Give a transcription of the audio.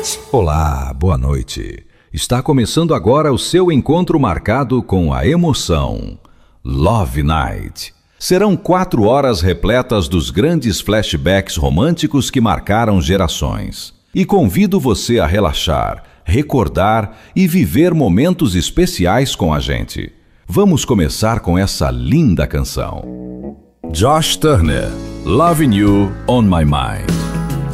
night. Olá, boa noite. Está começando agora o seu encontro marcado com a emoção. Love Night. Serão 4 horas repletas dos grandes flashbacks românticos que marcaram gerações. E convido você a relaxar, recordar e viver momentos especiais com a gente. Vamos começar com essa linda canção. Josh Turner, Loving You on My Mind.